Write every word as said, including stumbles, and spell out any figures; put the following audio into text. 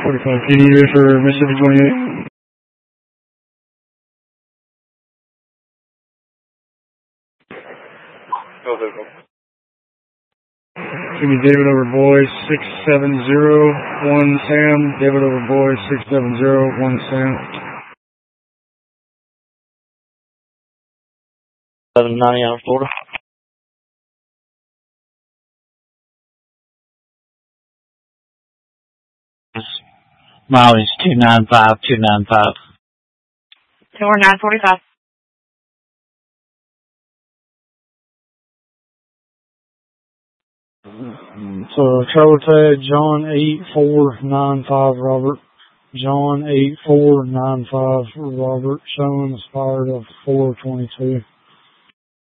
forty-five P D there for Mississippi twenty-eight. Give me David over boy six seven zero one Sam. David over boy six seven zero one Sam. eleven ninety out of Florida. Mileage two nine five two nine five. Tower nine forty-five. So, travel tag John eight four nine five Robert. John eight four nine five Robert, showing expired of four twenty-two.